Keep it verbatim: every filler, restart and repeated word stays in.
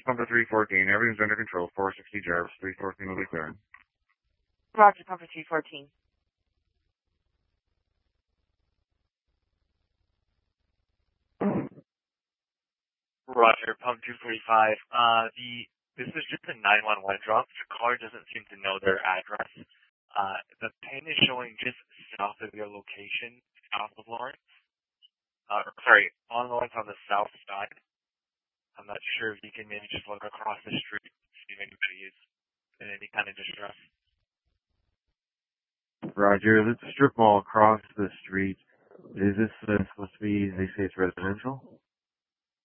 Pump to three fourteen. Everything's under control. four sixty Jarvis. three fourteen will be clearing. Roger, pump for three fourteen. Roger, pump two forty-five. Uh, the this is just a nine one one drop. The caller doesn't seem to know their address. Uh, the pin is showing just south of your location, south of Lawrence. Uh, sorry, on Lawrence on the south side. I'm not sure if you can maybe just look across the street, see if anybody is in any kind of distress. Roger, let's strip mall across the street. Is this uh, supposed to be, they say it's residential?